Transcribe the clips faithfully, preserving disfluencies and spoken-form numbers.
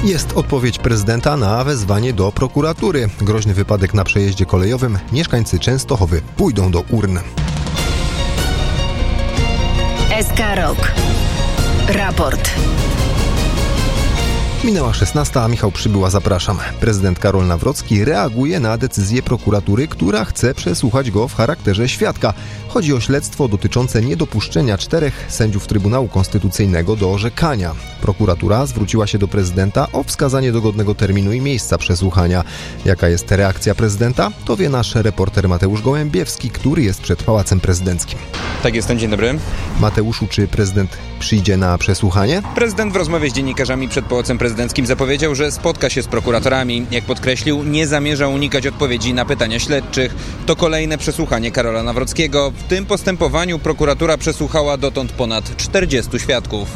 Jest odpowiedź prezydenta na wezwanie do prokuratury. Groźny wypadek na przejeździe kolejowym. Mieszkańcy Częstochowy pójdą do urn. S K Rok. Raport. Minęła szesnasta, a Michał Przybyła, zapraszam. Prezydent Karol Nawrocki reaguje na decyzję prokuratury, która chce przesłuchać go w charakterze świadka. Chodzi o śledztwo dotyczące niedopuszczenia czterech sędziów Trybunału Konstytucyjnego do orzekania. Prokuratura zwróciła się do prezydenta o wskazanie dogodnego terminu i miejsca przesłuchania. Jaka jest reakcja prezydenta? To wie nasz reporter Mateusz Gołębiewski, który jest przed Pałacem Prezydenckim. Tak, jestem, dzień dobry. Mateuszu, czy prezydent przyjdzie na przesłuchanie? Prezydent w rozmowie z dziennikarzami przed Pałacem Prezydenckim zapowiedział, że spotka się z prokuratorami. Jak podkreślił, nie zamierza unikać odpowiedzi na pytania śledczych. To kolejne przesłuchanie Karola Nawrockiego. W tym postępowaniu prokuratura przesłuchała dotąd ponad czterdziestu świadków.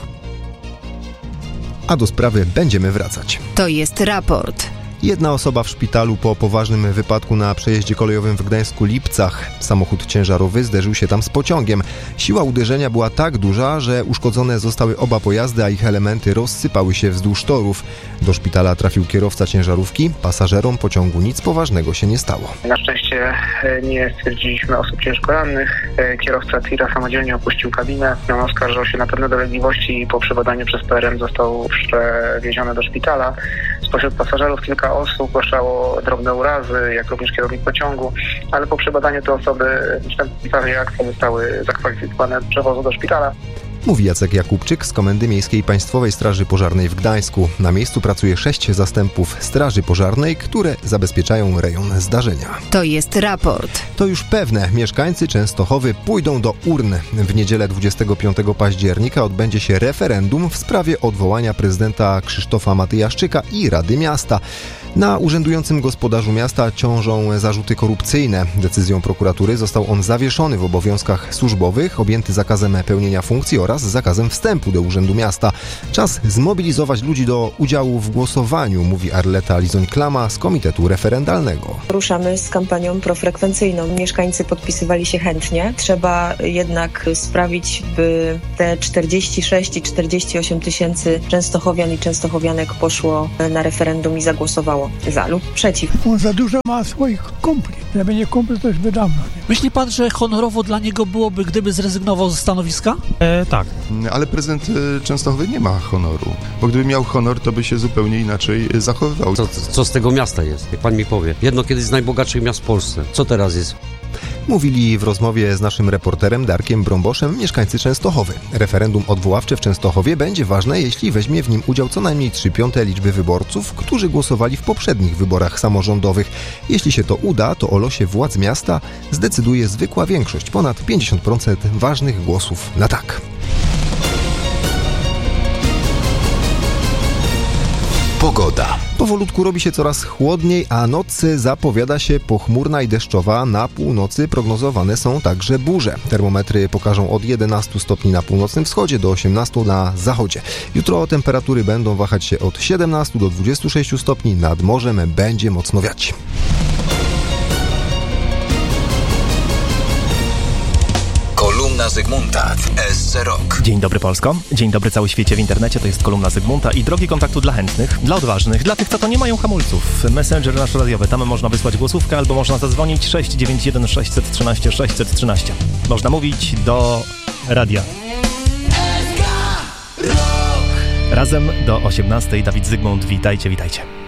A do sprawy będziemy wracać. To jest raport. Jedna osoba w szpitalu po poważnym wypadku na przejeździe kolejowym w Gdańsku-Lipcach. Samochód ciężarowy zderzył się tam z pociągiem. Siła uderzenia była tak duża, że uszkodzone zostały oba pojazdy, a ich elementy rozsypały się wzdłuż torów. Do szpitala trafił kierowca ciężarówki. Pasażerom pociągu nic poważnego się nie stało. Na szczęście nie stwierdziliśmy osób ciężko rannych. Kierowca tira samodzielnie opuścił kabinę. On oskarżał się na pewne dolegliwości i po przebadaniu przez P R M został przewieziony do szpitala. Spośród pasażerów kilka osób zgłaszało drobne urazy, jak również kierownik pociągu, ale po przebadaniu te osoby wstępna reakcja zostały zakwalifikowane do przewozu do szpitala. Mówi Jacek Jakubczyk z Komendy Miejskiej Państwowej Straży Pożarnej w Gdańsku. Na miejscu pracuje sześć zastępów Straży Pożarnej, które zabezpieczają rejon zdarzenia. To jest raport. To już pewne. Mieszkańcy Częstochowy pójdą do urn. W niedzielę dwudziestego piątego października odbędzie się referendum w sprawie odwołania prezydenta Krzysztofa Matyjaszczyka i Rady Miasta. Na urzędującym gospodarzu miasta ciążą zarzuty korupcyjne. Decyzją prokuratury został on zawieszony w obowiązkach służbowych, objęty zakazem pełnienia funkcji oraz zakazem wstępu do Urzędu Miasta. Czas zmobilizować ludzi do udziału w głosowaniu, mówi Arleta Lizoń-Klama z Komitetu Referendalnego. Ruszamy z kampanią profrekwencyjną. Mieszkańcy podpisywali się chętnie. Trzeba jednak sprawić, by te czterdzieści sześć i czterdzieści osiem tysięcy częstochowian i częstochowianek poszło na referendum i zagłosowało za lub przeciw. On za dużo ma swoich kumpli. Gdyby nie kumpli, to już by dawno. Nie? Myśli pan, że honorowo dla niego byłoby, gdyby zrezygnował ze stanowiska? E, tak. Ale prezydent Częstochowy nie ma honoru, bo gdyby miał honor, to by się zupełnie inaczej zachowywał. Co, co z tego miasta jest, jak pan mi powie? Jedno kiedyś z najbogatszych miast w Polsce. Co teraz jest? Mówili w rozmowie z naszym reporterem Darkiem Brąboszem mieszkańcy Częstochowy. Referendum odwoławcze w Częstochowie będzie ważne, jeśli weźmie w nim udział co najmniej trzy piąte liczby wyborców, którzy głosowali w poprzednich wyborach samorządowych. Jeśli się to uda, to o losie władz miasta zdecyduje zwykła większość, ponad pięćdziesiąt procent ważnych głosów na tak. Pogoda. Powolutku robi się coraz chłodniej, a noc zapowiada się pochmurna i deszczowa. Na północy prognozowane są także burze. Termometry pokażą od jedenastu stopni na północnym wschodzie do osiemnastu na zachodzie. Jutro temperatury będą wahać się od siedemnastu do dwudziestu sześciu stopni. Nad morzem będzie mocno wiać. Kolumna Zygmunta w S C Rok. Dzień dobry Polsko, dzień dobry cały świecie w internecie, to jest kolumna Zygmunta i drogi kontaktu dla chętnych, dla odważnych, dla tych, co to nie mają hamulców. Messenger nasz radiowy, tam można wysłać głosówkę albo można zadzwonić sześć dziewięć jeden sześć jeden trzy sześć jedna trzy. Można mówić do radia. Razem do osiemnastej. Dawid Zygmunt, witajcie, witajcie.